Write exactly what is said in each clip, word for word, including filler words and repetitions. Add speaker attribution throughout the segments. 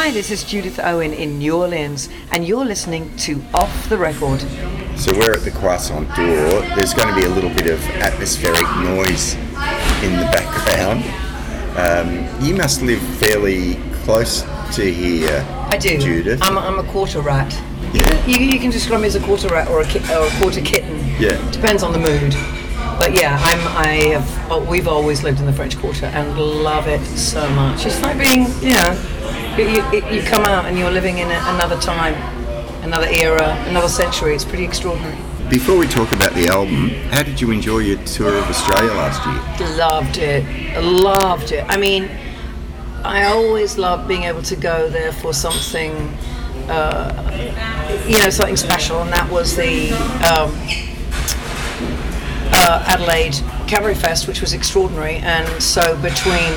Speaker 1: Hi, this is Judith Owen in New Orleans, and you're listening to Off the Record.
Speaker 2: So we're at the Croissant Door. There's going to be a little bit of atmospheric noise in the background. Um, you must live fairly close to here,
Speaker 1: I do.
Speaker 2: Judith.
Speaker 1: I'm a, I'm a quarter rat.
Speaker 2: Yeah.
Speaker 1: You, you can describe me as a quarter rat or a, ki- or a quarter kitten.
Speaker 2: Yeah.
Speaker 1: Depends on the mood. But yeah, I'm. I have. Oh, we've always lived in the French Quarter and love it so much. It's like being, you know, you, you, you come out and you're living in a, another time, another era, another century. It's pretty extraordinary.
Speaker 2: Before we talk about the album, how did you enjoy your tour of Australia last year?
Speaker 1: Loved it. Loved it. I mean, I always loved being able to go there for something, uh, you know, something special, and that was the um, uh, Adelaide Cabaret Fest, which was extraordinary. And so between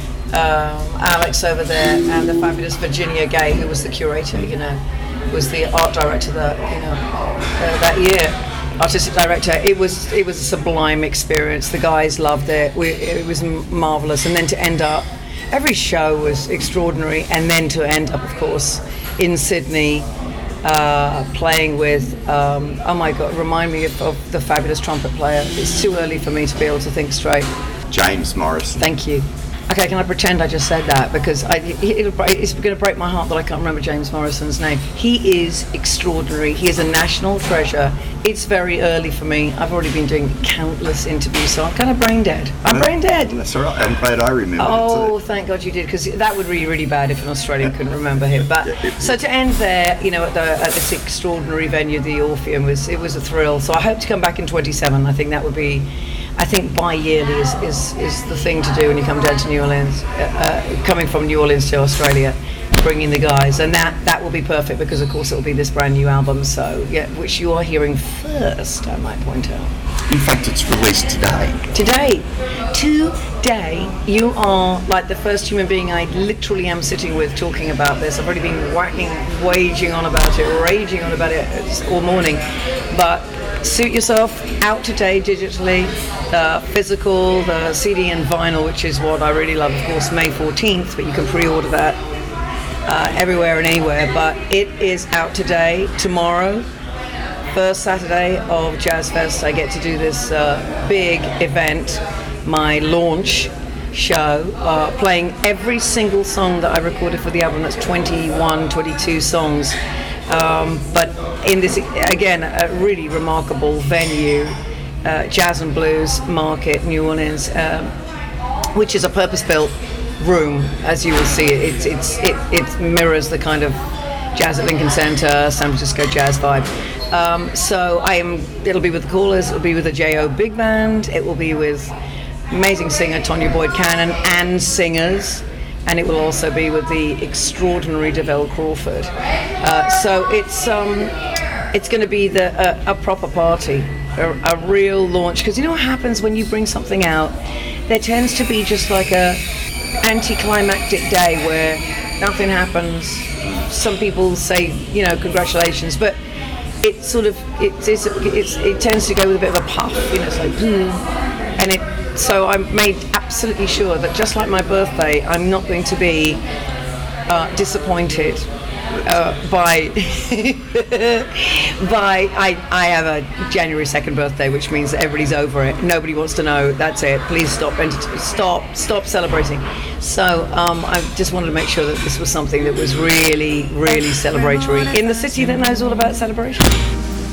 Speaker 1: um, Alex over there and the fabulous Virginia Gay, who was the curator, you know, was the art director that, you know, uh, that year, artistic director. It was it was a sublime experience. The guys loved it. We, it was marvelous. And then to end up, every show was extraordinary. And then to end up, of course, in Sydney, uh, playing with, um, oh my God, remind me of, of the fabulous trumpet player. It's too early for me to be able to think straight.
Speaker 2: James Morrison.
Speaker 1: Thank you. Okay, can I pretend I just said that? Because I, it, it's going to break my heart that I can't remember James Morrison's name. He is extraordinary. He is a national treasure. It's very early for me. I've already been doing countless interviews, so I'm kind of brain dead. I'm
Speaker 2: no,
Speaker 1: brain dead.
Speaker 2: That's all right. I'm glad I remember.
Speaker 1: Oh,
Speaker 2: it
Speaker 1: thank God you did, because that would be really bad if an Australian couldn't remember him. But
Speaker 2: yeah, it,
Speaker 1: so to end there, you know, at, the, at this extraordinary venue, the Orpheum, was it was a thrill. So I hope to come back in twenty-seven. I think that would be. I think bi-yearly is, is, is the thing to do when you come down to New Orleans, uh, uh, coming from New Orleans to Australia, bringing the guys, and that, that will be perfect because of course it will be this brand new album, so yeah, which you are hearing first, I might point out.
Speaker 2: In fact, it's released today.
Speaker 1: Today, today, you are like the first human being I literally am sitting with talking about this. I've already been whacking, waging on about it, raging on about it all morning, but suit yourself, out today digitally, uh, physical, the C D and vinyl, which is what I really love, of course, May fourteenth, but you can pre-order that uh, everywhere and anywhere. But it is out today, tomorrow, first Saturday of Jazz Fest. I get to do this uh, big event, my launch show, uh, playing every single song that I recorded for the album. That's twenty-one, twenty-two songs. Um, but in this, again, a really remarkable venue, uh, Jazz and Blues Market, New Orleans, um, which is a purpose-built room, as you will see. It, it's, it, it mirrors the kind of Jazz at Lincoln Center, San Francisco jazz vibe. Um, so I am. It'll be with the Callers, it'll be with the J O Big Band, it will be with amazing singer Tonya Boyd Cannon and singers. And it will also be with the extraordinary DeVelle Crawford. Uh, so it's um, it's going to be the uh, a proper party, a, a real launch. Because you know what happens when you bring something out? There tends to be just like a anticlimactic day where nothing happens. Some people say, you know, congratulations, but it sort of it's, it's, it's it tends to go with a bit of a puff. You know, it's like, hmm, and it. So I made absolutely sure that just like my birthday, I'm not going to be uh, disappointed uh, by by I, I have a January second birthday, which means that everybody's over it. Nobody wants to know. That's it. Please stop ent- stop stop celebrating. So um, I just wanted to make sure that this was something that was really really celebratory in the city that knows all about celebration.